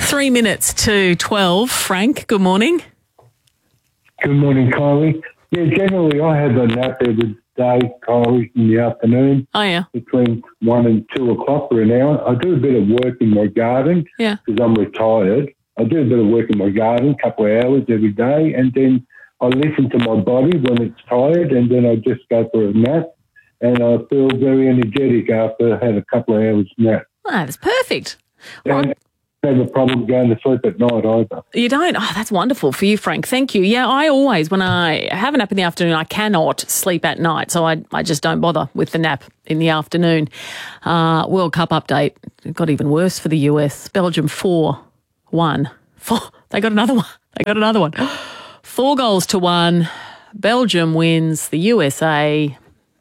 3 minutes to 12. Frank, good morning. Good morning, Kylie. Yeah, generally I have a nap every day, Kylie, in the afternoon. Oh, yeah. Between 1 and 2 o'clock for an hour. I do a bit of work in my garden because I'm retired. I do a bit of work in my garden, a couple of hours every day, and then I listen to my body when it's tired, and then I just go for a nap, and I feel very energetic after I had a couple of hours nap. Oh, that's perfect. Well, I don't have a problem going to sleep at night either. You don't? Oh, that's wonderful for you, Frank. Thank you. Yeah, I always, when I have a nap in the afternoon, I cannot sleep at night, so I just don't bother with the nap in the afternoon. World Cup update. It got even worse for the US. Belgium 4-1. They got another one. 4 goals to 1. Belgium wins. The USA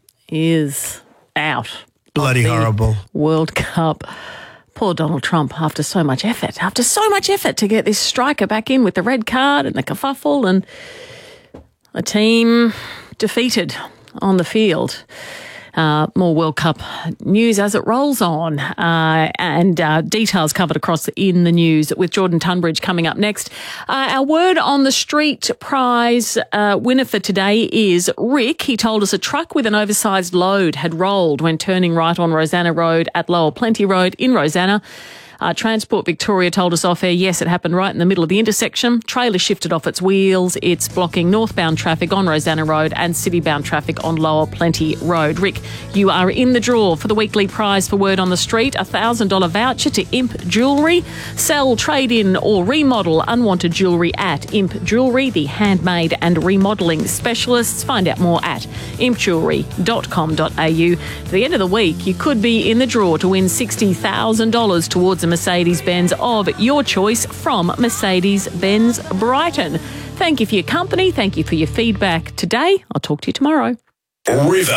is out. Bloody horrible. World Cup. Poor Donald Trump, after so much effort to get this striker back in with the red card and the kerfuffle, and a team defeated on the field. More World Cup news as it rolls on, and details covered across in the news with Jordan Tunbridge coming up next. Our Word on the Street prize winner for today is Rick. He told us a truck with an oversized load had rolled when turning right on Rosanna Road at Lower Plenty Road in Rosanna. Transport Victoria told us off air, yes, it happened right in the middle of the intersection. Trailer shifted off its wheels. It's blocking northbound traffic on Rosanna Road and citybound traffic on Lower Plenty Road. Rick, you are in the draw for the weekly prize for Word on the Street, a $1,000 voucher to Imp Jewellery. Sell, trade in or remodel unwanted jewellery at Imp Jewellery, the handmade and remodelling specialists. Find out more at impjewellery.com.au. At the end of the week, you could be in the draw to win $60,000 towards a Mercedes-Benz of your choice from Mercedes-Benz Brighton. Thank you for your company. Thank you for your feedback today. I'll talk to you tomorrow. River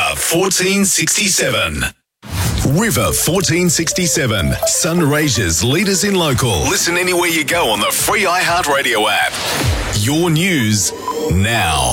1467. River 1467. Sunraysia's leaders in local. Listen anywhere you go on the free iHeartRadio app. Your news now.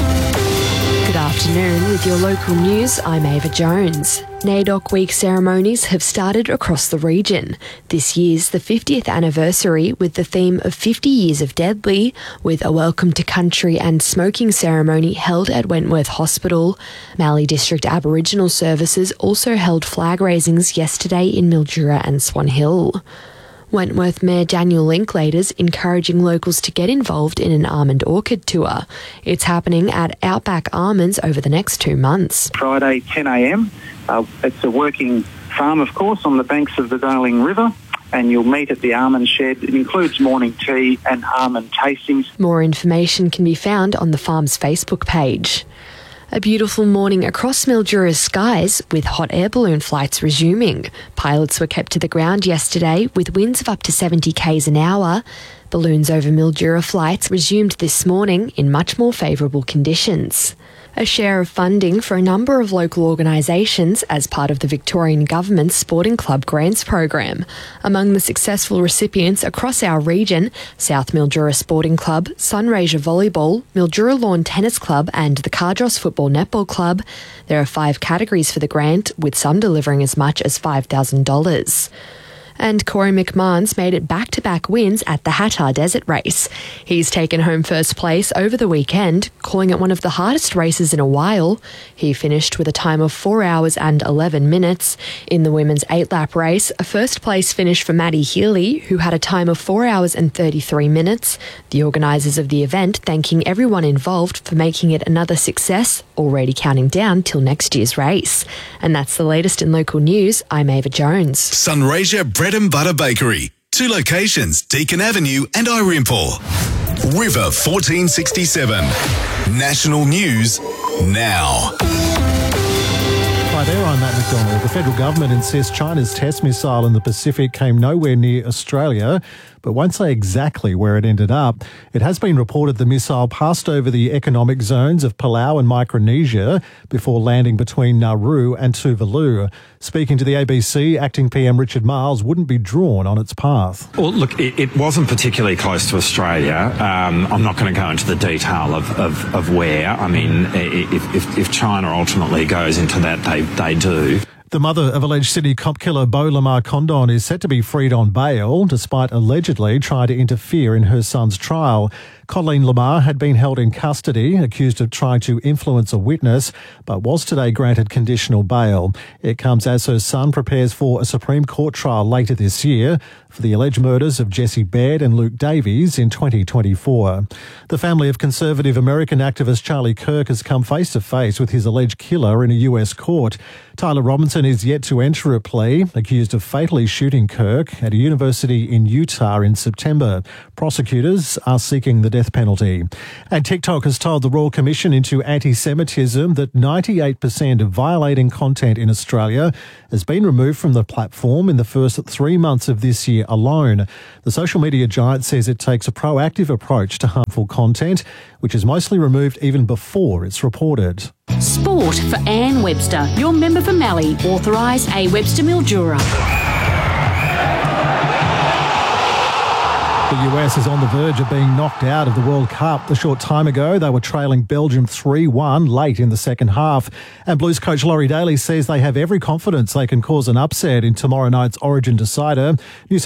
Good afternoon. With your local news, I'm Ava Jones. NAIDOC Week ceremonies have started across the region. This year's the 50th anniversary with the theme of 50 Years of Deadly, with a Welcome to Country and smoking ceremony held at Wentworth Hospital. Mallee District Aboriginal Services also held flag raisings yesterday in Mildura and Swan Hill. Wentworth Mayor Daniel Linklaters encouraging locals to get involved in an almond orchard tour. It's happening at Outback Almonds over the next 2 months. Friday, 10 a.m. It's a working farm, of course, on the banks of the Darling River, and you'll meet at the almond shed. It includes morning tea and almond tastings. More information can be found on the farm's Facebook page. A beautiful morning across Mildura's skies with hot air balloon flights resuming. Pilots were kept to the ground yesterday with winds of up to 70 k's an hour. Balloons over Mildura flights resumed this morning in much more favourable conditions. A share of funding for a number of local organisations as part of the Victorian Government's Sporting Club Grants program. Among the successful recipients across our region, South Mildura Sporting Club, Sunraysia Volleyball, Mildura Lawn Tennis Club and the Cardross Football Netball Club. There are 5 categories for the grant, with some delivering as much as $5,000. And Corey McMahon's made it back-to-back wins at the Hattah Desert Race. He's taken home first place over the weekend, calling it one of the hardest races in a while. He finished with a time of 4 hours and 11 minutes. In the women's 8-lap race, a first-place finish for Maddie Healy, who had a time of 4 hours and 33 minutes. The organisers of the event thanking everyone involved for making it another success, already counting down till next year's race. And that's the latest in local news. I'm Ava Jones. Sunraysia Bread and Butter Bakery. 2 locations, Deakin Avenue and Irimple. River 1467. National News now. Hi there, I'm Matt McDonald. The federal government insists China's test missile in the Pacific came nowhere near Australia, but won't say exactly where it ended up. It has been reported the missile passed over the economic zones of Palau and Micronesia before landing between Nauru and Tuvalu. Speaking to the ABC, Acting PM Richard Marles wouldn't be drawn on its path. Well, look, it wasn't particularly close to Australia. I'm not going to go into the detail of where. I mean, if China ultimately goes into that, they do. The mother of alleged Sydney cop killer Beau Lamar Condon is set to be freed on bail despite allegedly trying to interfere in her son's trial. Colleen Lamar had been held in custody, accused of trying to influence a witness, but was today granted conditional bail. It comes as her son prepares for a Supreme Court trial later this year for the alleged murders of Jesse Baird and Luke Davies in 2024. The family of conservative American activist Charlie Kirk has come face to face with his alleged killer in a US court. Tyler Robinson is yet to enter a plea, accused of fatally shooting Kirk at a university in Utah in September. Prosecutors are seeking the death penalty. And TikTok has told the Royal Commission into Anti-Semitism that 98% of violating content in Australia has been removed from the platform in the first 3 months of this year alone. The social media giant says it takes a proactive approach to harmful content, which is mostly removed even before it's reported. Sport for Anne Webster, your member for Mallee, authorised A. Webster Mildura. The US is on the verge of being knocked out of the World Cup. A short time ago, they were trailing Belgium 3-1 late in the second half. And Blues coach Laurie Daly says they have every confidence they can cause an upset in tomorrow night's Origin decider. New